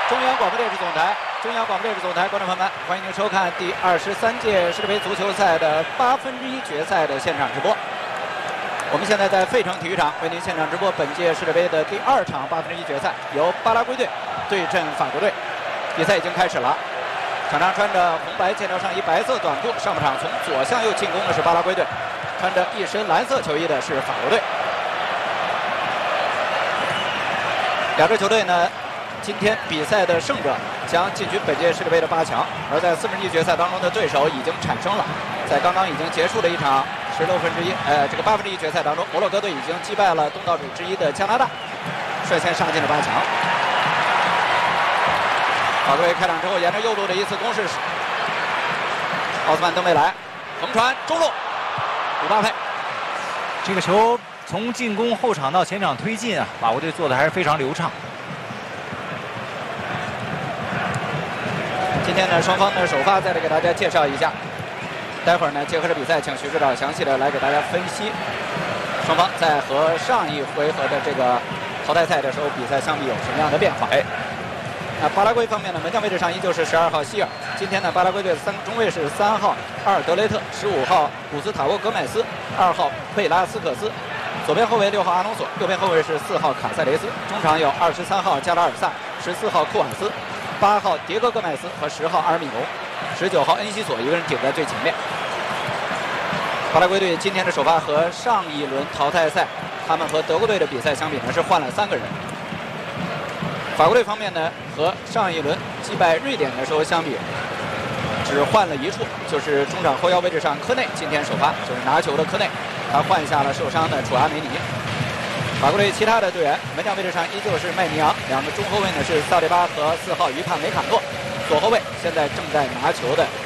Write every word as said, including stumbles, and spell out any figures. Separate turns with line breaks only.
中央广播电视总台，中央广播电视总台，观众朋友们，欢迎您收看第二十三届世界杯足球赛的八分之一决赛的现场直播。我们现在在费城体育场为您现场直播本届世界杯的第二场八分之一决赛，由巴拉圭队对阵法国队。比赛已经开始了，场上穿着红白剑条上衣、白色短裤，上半场从左向右进攻的是巴拉圭队，穿着一身蓝色球衣的是法国队。两支球队呢？ 今天比赛的胜者将进军本届世界杯的八强，而在四分之一决赛当中的对手已经产生了。在刚刚已经结束的一场十六分之一，呃，这个八分之一决赛当中，摩洛哥队已经击败了东道主之一的加拿大，率先上进了八强。法国队开场之后，沿着右路的一次攻势，奥斯曼登贝莱横传中路，姆巴佩，
这个球从进攻后场到前场推进啊，法国队做的还是非常流畅。
今天呢，双方的首发再来给大家介绍一下。待会儿呢，结合着比赛，请徐指导详细的来给大家分析双方在和上一回合的这个淘汰赛的时候比赛相比有什么样的变化。哎，那巴拉圭方面呢，门将位置上依旧是十二号希尔。今天呢，巴拉圭队的三个中卫是三号阿尔德雷特、十五号古斯塔沃戈麦斯、二号贝拉斯克斯。左边后卫六号阿隆索，右边后卫是四号卡塞雷斯。中场有二十三号加拉尔萨、十四号库瓦斯。 八号迭戈·戈麦斯和十号阿尔米隆，十九号恩西索一个人顶在最前面。巴拉圭队今天的首发和上一轮淘汰赛他们和德国队的比赛相比呢是换了三个人。法国队方面呢和上一轮击败瑞典的时候相比，只换了一处，就是中场后腰位置上科内今天首发，就是拿球的科内，他换下了受伤的楚阿梅尼。 法国队其他的队员，门将位置上依旧是麦尼昂，两个中后卫呢是萨利巴和四号于帕梅卡诺，左后卫现在正在拿球的